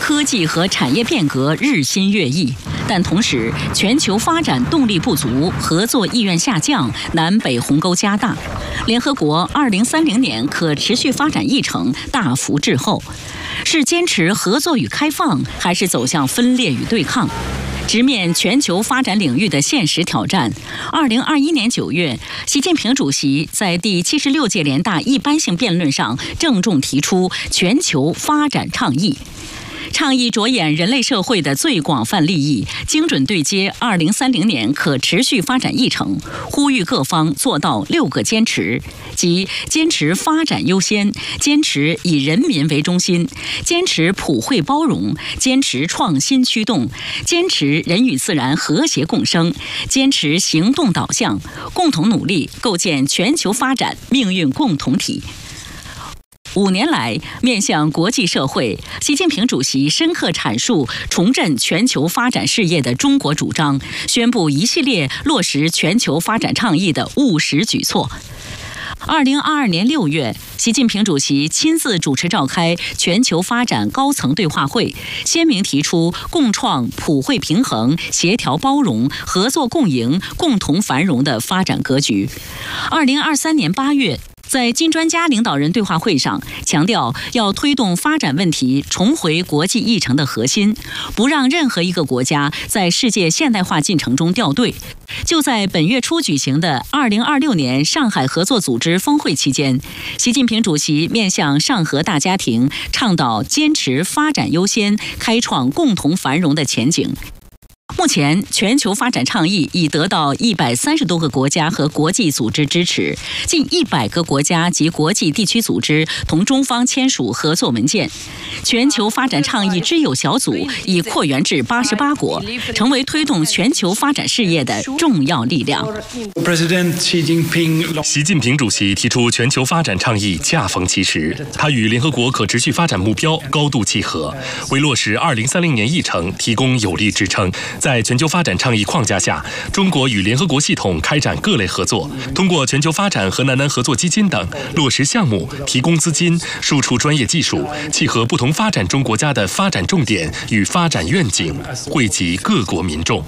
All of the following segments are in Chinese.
科技和产业变革日新月异，但同时全球发展动力不足，合作意愿下降，南北鸿沟加大。联合国2030年可持续发展议程大幅滞后，是坚持合作与开放，还是走向分裂与对抗？直面全球发展领域的现实挑战。2021年9月，习近平主席在第76届联大一般性辩论上郑重提出全球发展倡议。倡议着眼人类社会的最广泛利益，精准对接2030年可持续发展议程，呼吁各方做到6个坚持，即坚持发展优先，坚持以人民为中心，坚持普惠包容，坚持创新驱动，坚持人与自然和谐共生，坚持行动导向，共同努力构建全球发展命运共同体。5年来，面向国际社会，习近平主席深刻阐述重振全球发展事业的中国主张，宣布一系列落实全球发展倡议的务实举措。2022年6月，习近平主席亲自主持召开全球发展高层对话会，鲜明提出共创普惠平衡、协调包容、合作共赢、共同繁荣的发展格局。2023年8月，在金砖加领导人对话会上，强调要推动发展问题重回国际议程的核心，不让任何一个国家在世界现代化进程中掉队。就在本月初举行的2026年上海合作组织峰会期间，习近平主席面向上合大家庭，倡导坚持发展优先，开创共同繁荣的前景。目前，全球发展倡议已得到130多个国家和国际组织支持，近100个国家及国际地区组织同中方签署合作文件。全球发展倡议之友小组已扩员至88国，成为推动全球发展事业的重要力量。 习近平主席提出全球发展倡议恰逢其时，它与联合国可持续发展目标高度契合，为落实2030年议程提供有力支撑。在全球发展倡议框架下，中国与联合国系统开展各类合作，通过全球发展和南南合作基金等落实项目，提供资金，输出专业技术，契合不同发展中国家的发展重点与发展愿景，惠及各国民众。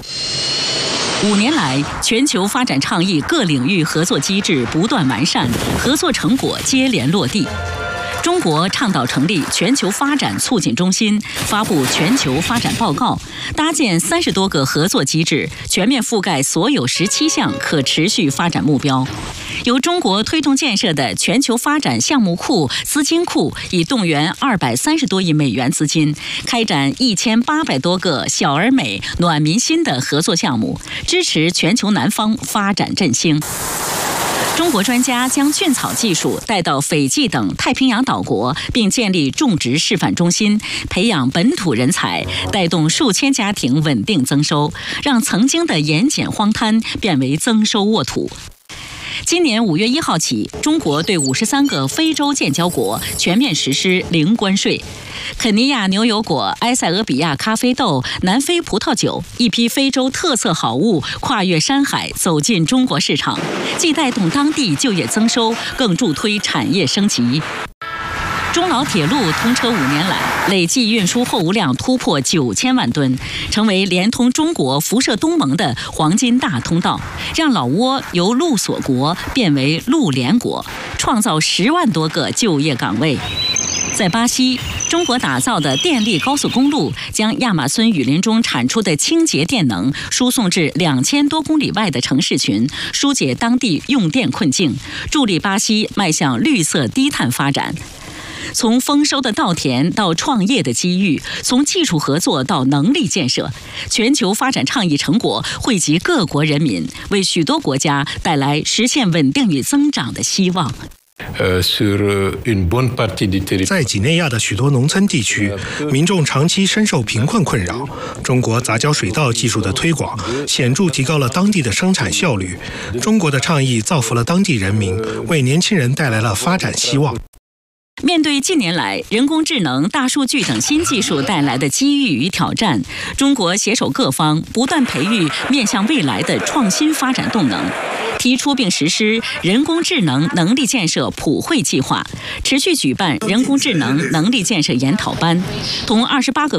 5年来，全球发展倡议各领域合作机制不断完善，合作成果接连落地。中国倡导成立全球发展促进中心，发布全球发展报告，搭建30多个合作机制，全面覆盖所有17项可持续发展目标。由中国推动建设的全球发展项目库、资金库已动员230多亿美元资金，开展1800多个小而美、暖民心的合作项目，支持全球南方发展振兴。中国专家将菌草技术带到斐济等太平洋岛国，并建立种植示范中心，培养本土人才，带动数千家庭稳定增收，让曾经的盐碱荒滩变为增收沃土。今年5月1号起，中国对53个非洲建交国全面实施零关税。肯尼亚牛油果、埃塞俄比亚咖啡豆、南非葡萄酒一批非洲特色好物跨越山海走进中国市场，既带动当地就业增收，更助推产业升级。中老铁路通车5年来，累计运输货物量突破9000万吨，成为连通中国辐射东盟的黄金大通道，让老挝由陆锁国变为陆联国，创造10万多个就业岗位。在巴西，中国打造的电力高速公路将亚马孙雨林中产出的清洁电能输送至2000多公里外的城市群，疏解当地用电困境，助力巴西迈向绿色低碳发展。从丰收的稻田到创业的机遇，从技术合作到能力建设，全球发展倡议成果惠及各国人民，为许多国家带来实现稳定与增长的希望。 在几内亚的许多农村地区，民众长期深受贫困困扰。中国杂交水稻技术的推广，显著提高了当地的生产效率。中国的倡议造福了当地人民，为年轻人带来了发展希望。 面对近年来人工智能、大数据等新技术带来的机遇与挑战，中国携手各方，不断培育面向未来的创新发展动能，提出并实施人工智能能力建设普惠计划，持续举办人工智能能力建设研讨班，同28个